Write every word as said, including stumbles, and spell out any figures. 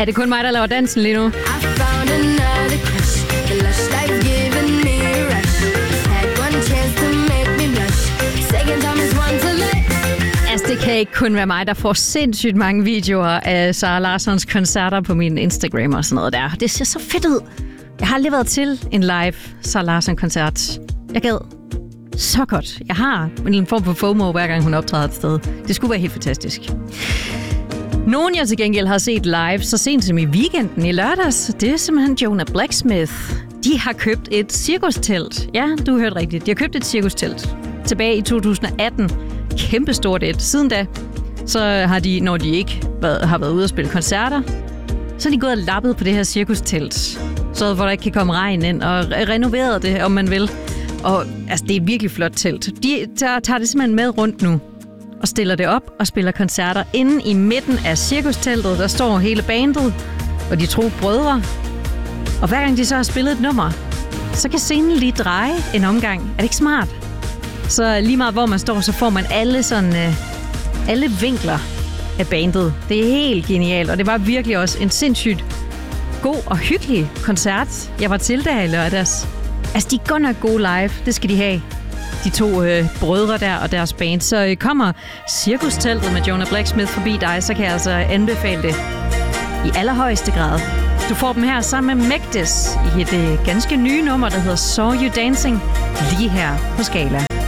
Er det kun mig, der laver dansen lige nu? Altså, det kan ikke kun være mig, der får sindssygt mange videoer af Sara Larssons koncerter på min Instagram og sådan noget der. Det ser så fedt ud. Jeg har aldrig været til en live Sara Larsson-koncert. Jeg gad så godt. Jeg har en form for FOMO, hver gang hun optræder et sted. Det skulle være helt fantastisk. Nogen, jeg til gengæld har set live så sent som i weekenden i lørdags, det er simpelthen Jonah Blacksmith. De har købt et cirkustelt. Ja, du hørte rigtigt. De har købt et cirkustelt tilbage i to tusind atten. Kæmpestort et. Siden da, så har de, når de ikke været, har været ude og spille koncerter, så er de gået og lappet på det her cirkustelt, så hvor der ikke kan komme regn ind, og renoveret det, om man vil. Og altså, det er et virkelig flot telt. De tager, tager det simpelthen med rundt nu, og stiller det op og spiller koncerter. Inde i midten af cirkusteltet, der står hele bandet og de tro brødre. Og hver gang de så har spillet et nummer, så kan scenen lige dreje en omgang. Er det ikke smart? Så lige meget hvor man står, så får man alle sådan øh, alle vinkler af bandet. Det er helt genialt, og det var virkelig også en sindssygt god og hyggelig koncert, jeg var til der i lørdags. Altså, de er godt nok gode live, det skal de have. De to øh, brødre der og deres band. Så øh, kommer cirkusteltet med Jonah Blacksmith forbi dig, så kan jeg altså anbefale det i allerhøjeste grad. Du får dem her sammen med Mægtes i et øh, ganske nye nummer, der hedder Saw You Dancing, lige her på Skala.